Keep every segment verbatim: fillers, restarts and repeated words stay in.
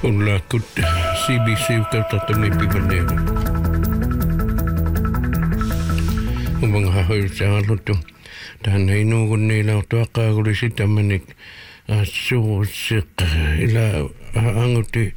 Ulla kut C B C kautta tumi pivalleena. Umang hahoy sa aluto. Tahan ay nungun nila tuaka uli si tamanik suusik ila anguti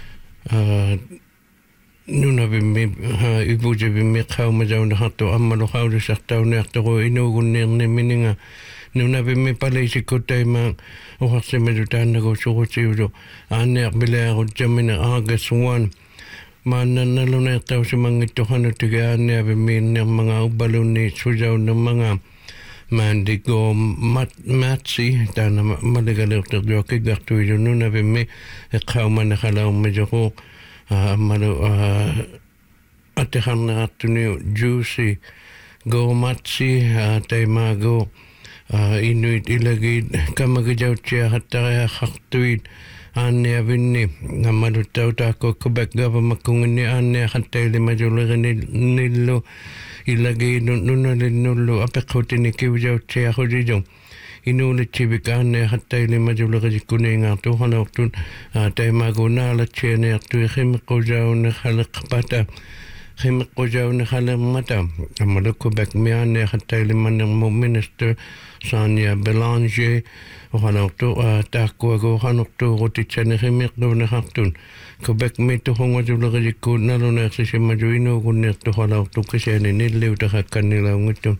nuna bimi ibuja bimi kau majaw na hato amalo kau di saktaw na akto ko inugun nirne mininga nuna bimi palay si kutay ma uwak si majutan na ko sukusiwdo ane akbila ako jamin na August one mana nalunay tao si mga itohan at tiga ane bimi ng mga ubalo ni sujaw ng mga Mandigo mat matsi tana maligalir terdyo kigaktu yo nuna bimi kau mana kalau majoko malu atihan na atuni juicy go matsi taimago inuit ilagi kamagajaw chia hataya haktuit ane abini ngamalu tau tako Quebec government kungini ane hatay lima julagani nilo ilagay nuna linulo apekoti ni kiwjaw chia kujijong inulit chibikane hatay lima julagani kuning ato halaktun tay maguna la chia ni ato khimikojaw na halakpata khimikojaw na halamata amalu Quebec miane hatay lima ng minister Sonia Belanger halakto tako go halakto roti chane khimikdo na haktun Quebec mito honga julagani kun naluna si majuino kunir to halakto kasi ni niliw ta kanila ngito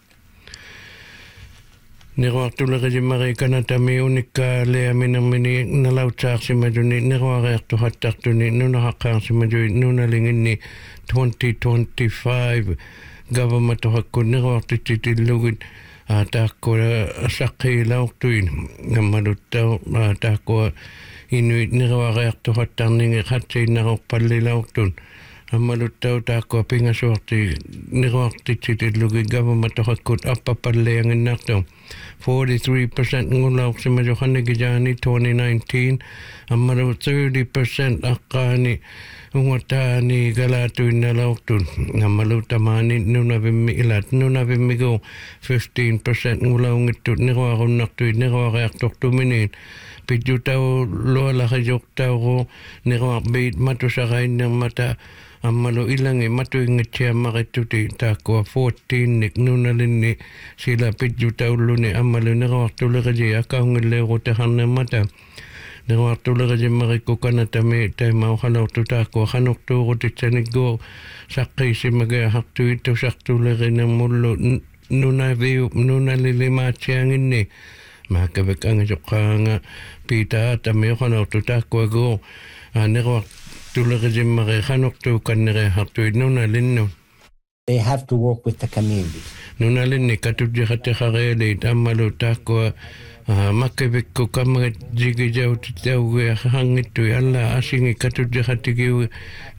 Nirwak tulagay Amerika na tami unika le amin ang mini nalawtsak si Majuni nirwak to hatak to ni nunahakang si Majuni nunalingin ni twenty twenty-five government to hakun nirwak tititilugid tako sakay lauk tuin namalutaw tako inuit nirwak to hatang ningi katsay narok palilauk tun amalutaw tako pingasorti nirwak tititilugid government to hakun apapalengin nakto forty-three percent ngulaw si Majohan Gijani twenty nineteen amaro thirty percent akani ungatani galatu nalautun amalo tamani nuna bimi ilat nuna bimi go fifteen percent ngulaw ngitut nirwa naktu nirwa reaktor tuminin pidutaw lo la kajoktaw ko nirwa bait matusakay ng mata amalo ilang e matuing ngitya makituti tako fourteen nik nunalin ni sila pidutaw lo ni amalo nirwakto la kajay akaw ngilero tahan ng mata nirwakto la kajay makikukan na tami tayo maukalaw to tako kanok to ko titsanig go sakay si magahakto ito sakto la kay ng mulo nunaviyo nunalilima tiyangin ni makabik ang isokang pita tami ukalaw to tako go nirwak tulagay makikanok to kanire hakto nunalin no They have to work with the community. Nunalin ni katudya katekharele amalo tako makabik ko kama jigijaw titaw hangit to alla asingi katudya katigi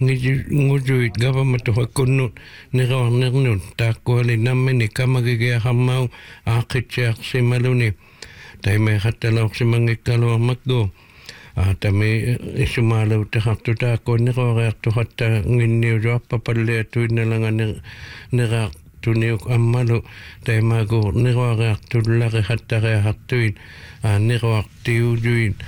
ngujuit government to hakunu niraw nirnun tako le nameni kama gigaya hamaw akityak si maluni tay may hatalaw si mangikalo magdo Tami isumalaw ta hakto ta ko ni ko reakto hatta nginni jo papalle tu nalangan nira tuniuk amalo tay mago ni ko reakto la hatta re hattuin ni ko aktiu juin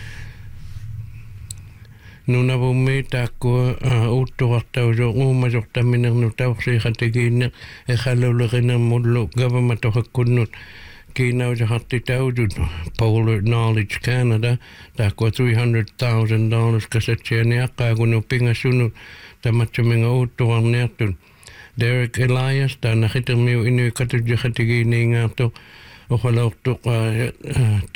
nuna bumi ta ko utto hakta jo uma jo taminang no taw si hatigin e khalo le gena mullo government to hakunut Kinaw sa hati tao dun Polar Knowledge Canada tako three hundred thousand dollars kasi siya niya kaguno pingasunod tamat sa mga uto ang netun Derek Elias ta nakita mo inu katudya katigini nga to o kalawtok